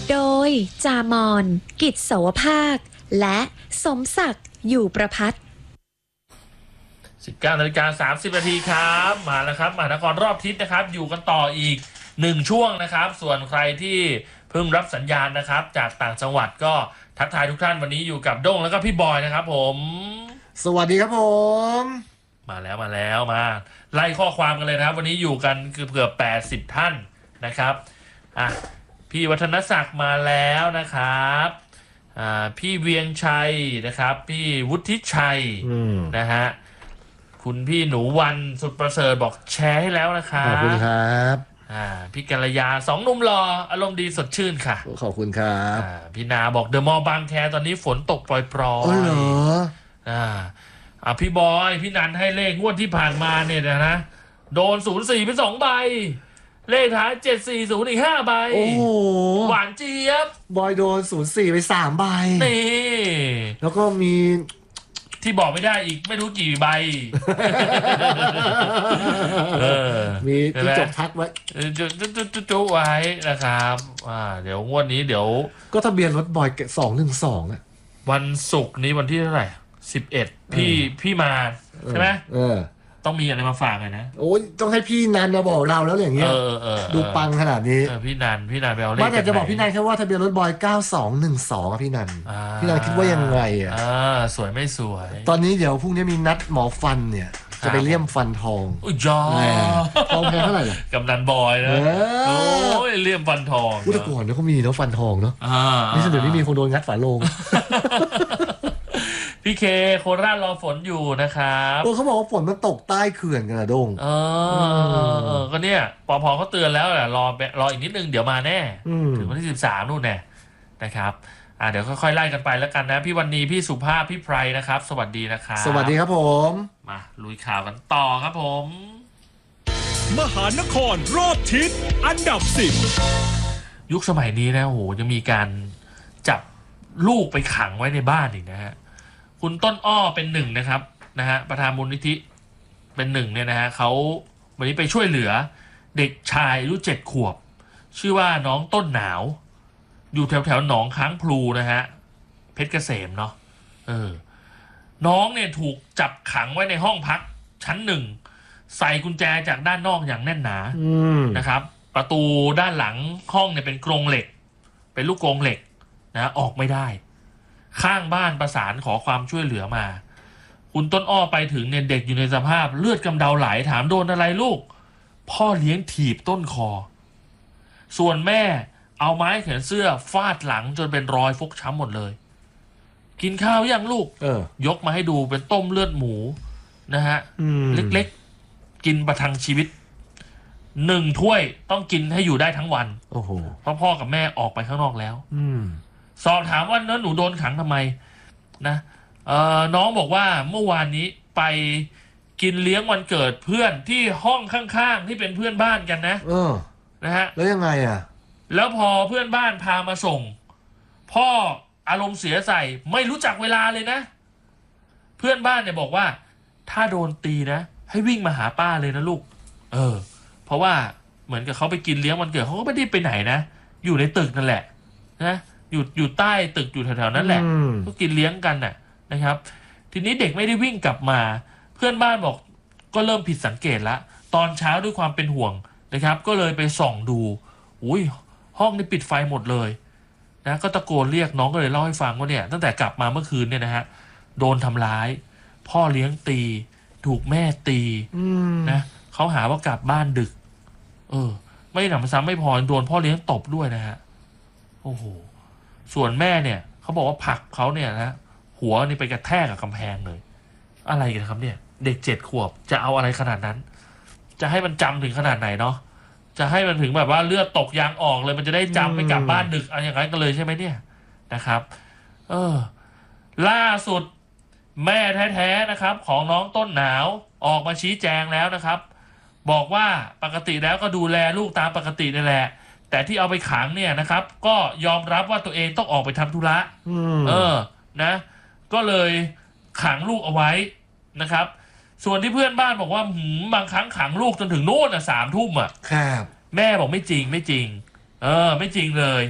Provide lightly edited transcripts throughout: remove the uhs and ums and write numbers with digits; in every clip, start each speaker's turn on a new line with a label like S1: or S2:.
S1: โดยจามอนกิจโสภาคและสมศักดิ์อยู่ประภัต
S2: 19:30 นาทีครับมาแล้วครับมหานครรอบทิศนะครับอยู่กันต่ออีก1ช่วงนะครับส่วนใครที่เพิ่งรับสัญญาณนะครับจากต่างจังหวัดก็ทักทายทุกท่านวันนี้อยู่กับโด้งแล้วก็พี่บอยนะครับผม
S3: สวัสดีครับผม
S2: มาไล่ข้อความกันเลยนะครับวันนี้อยู่กันเกือบ80ท่านนะครับพี่วัฒนศักดิ์มาแล้วนะครับพี่เวียงชัยนะครับพี่วุฒิชัยนะฮะคุณพี่หนูวันสุดประเสริฐบอกแชร์ให้แล้วนะครับ
S3: ขอบคุณครับ
S2: พี่กัลยา2หนุ่มหล่ออารมณ์ดีสดชื่นค่ะ
S3: ขอบคุณครับ
S2: พี่นาบอกเดอะมอลล์บางแคตอนนี้ฝนตกปล่อย
S3: อ๋อเหร
S2: อพี่บอยพี่นันให้เลขงวดที่ผ่านมาเนี่ยนะโดน04ไป2ใบเลขท้าย740อีก5ใบ
S3: โอ้โห
S2: หวานเจี๊ยบบ
S3: อยโดน04ไป3ใบ
S2: นี่
S3: แล้วก็มี
S2: ที่บอกไม่ได้อีกไม่รู้กี่ใบ
S3: มีที่จบทักไว้
S2: จุไว้นะครับเดี๋ยวงวดนี้เดี๋ยว
S3: ก็ทะเบียนรถบอย212อ่ะ
S2: วันศุกร์นี้วันที่เท่าไหร่11พี่มาใช่ไหมต้องมีอะไรมาฝากเลยนะ
S3: โอ้ยต้องให้พี่นันมาบอกเราแล้วอย่างเงี้ยดูปังขนาดนี้
S2: พี่นันไปเอาเลข
S3: ว่าแต่จะบอกพี่นันแค่ว่าทะเบียนรถบอย9212อ่ะพี่นันคิดว่ายังไงอ่ะ
S2: สวยไม่สวย
S3: ตอนนี้เดี๋ยวพรุ่งนี้มีนัดหมอฟันเนี่ยจะไปเลี่ยมฟันทอง
S2: อุ้ยจ้า
S3: ทองแพงเท่าไหร่ล่ะ
S2: กำนันบอยนะโอ้ยเลี่ยมฟันทอง
S3: แต่ก่อนเนี่ยเขามีเนาะฟันทองเนาะนี่เดี๋ยวนี้มีคนโดนงัดฝาโลง
S2: พี่เคโคราชรอฝนอยู่นะครับ
S3: เขาบอกว่าฝนมันตกใต้เขื่อนกันนะดง
S2: ก็เนี่ยปภเขาเตือนแล้วแหละรออีกนิดนึงเดี๋ยวมาแน่ถึงวันที่13นู่นแน่นะครับเดี๋ยวค่อยๆไล่กันไปแล้วกันนะพี่วันนี้พี่สุภาพพี่ไพรนะครับสวัสดีนะครับ
S3: สวัสดีครับผม
S2: มาลุยข่าวกันต่อครับผม
S4: มหานครรอบทิศอันดับ10
S2: ยุคสมัยนี้นะโหยังมีการจับลูกไปขังไว้ในบ้านอีกนะฮะคุณต้นอ้อเป็นหนึ่งนะครับประธานมูลนิธิเป็นหนึ่งเนี่ยนะฮะเขาวันนี้ไปช่วยเหลือเด็กชายอายุ7 ขวบชื่อว่าน้องต้นหนาวอยู่แถวหนองค้างพลูนะฮะเพชรเกษมเนาะน้องเนี่ยถูกจับขังไว้ในห้องพักชั้น1ใส่กุญแจจากด้านนอกอย่างแน่นหนานะครับประตูด้านหลังห้องเนี่ยเป็นกรงเหล็กเป็นลูกกรงเหล็กนะออกไม่ได้ข้างบ้านประสานขอความช่วยเหลือมาคุณต้นอ้อไปถึงเนี่ยเด็กอยู่ในสภาพเลือดกำเดาไหลถามโดนอะไรลูกพ่อเลี้ยงถีบต้นคอส่วนแม่เอาไม้แขวนเสื้อฟาดหลังจนเป็นรอยฟกช้ำหมดเลยกินข้าวยังลูกยกมาให้ดูเป็นต้มเลือดหมูนะฮะเล็กๆกินประทังชีวิต1 ถ้วยต้องกินให้อยู่ได้ทั้งวัน
S3: โอ้โห
S2: เพราะพ่อกับแม่ออกไปข้างนอกแล้วสอบถามว่าหนูโดนขังทำไมนะน้องบอกว่าเมื่อวานนี้ไปกินเลี้ยงวันเกิดเพื่อนที่ห้องข้างๆที่เป็นเพื่อนบ้านกันนะนะฮะ
S3: แล้วยังไงอ่ะ
S2: แล้วพอเพื่อนบ้านพามาส่งพ่ออารมณ์เสียใส่ไม่รู้จักเวลาเลยนะเพื่อนบ้านเนี่ยบอกว่าถ้าโดนตีนะให้วิ่งมาหาป้าเลยนะลูกเพราะว่าเหมือนกับเขาไปกินเลี้ยงวันเกิดเขาก็ไม่ได้ไปไหนนะอยู่ในตึกนั่นแหละนะอยู่ใต้ตึกอยู่แถวๆนั้นแหละก็กินเลี้ยงกันนะครับทีนี้เด็กไม่ได้วิ่งกลับมาเพื่อนบ้านบอกก็เริ่มผิดสังเกตละตอนเช้าด้วยความเป็นห่วงนะครับก็เลยไปส่องดูอุ้ยห้องนี่ปิดไฟหมดเลยนะก็ตะโกนเรียกน้องก็เลยเล่าให้ฟังว่าเนี่ยตั้งแต่กลับมาเมื่อคืนเนี่ยนะฮะโดนทำร้ายพ่อเลี้ยงตีถูกแม่ตีนะเขาหาว่ากลับบ้านดึกไม่หนำซ้ำไม่พอโดนพ่อเลี้ยงตบด้วยนะฮะโอ้โหส่วนแม่เนี่ยเขาบอกว่าผลักเขาเนี่ยนะหัวนี่ไปกระแทกกับกำแพงเลยอะไรกันครับเนี่ยเด็ก7 ขวบจะเอาอะไรขนาดนั้นจะให้มันจำถึงขนาดไหนเนาะจะให้มันถึงแบบว่าเลือดตกยางออกเลยมันจะได้จำไม่กลับบ้านดึกอะไรอย่างนั้นกันเลยใช่ไหมเนี่ยนะครับล่าสุดแม่แท้ๆนะครับของน้องต้นหนาวออกมาชี้แจงแล้วนะครับบอกว่าปกติแล้วก็ดูแลลูกตามปกตินี่แหละแต่ที่เอาไปขังเนี่ยนะครับก็ยอมรับว่าตัวเองต้องออกไปทำธุระนะก็เลยขังลูกเอาไว้นะครับส่วนที่เพื่อนบ้านบอกว่าบางครั้งขังลูกจนถึงโน่น3 ทุ่ม
S3: ครับ
S2: แม่บอกไม่จริงไม่จริงเลย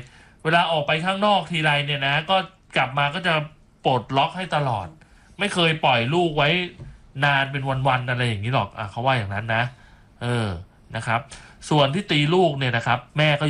S2: เวลาออกไปข้างนอกทีไรเนี่ยนะก็กลับมาก็จะปลดล็อกให้ตลอดไม่เคยปล่อยลูกไว้นานเป็นวันๆอะไรอย่างนี้หรอกเขาว่าอย่างนั้นนะนะครับส่วนที่ตีลูกเนี่ยนะครับแม่ก็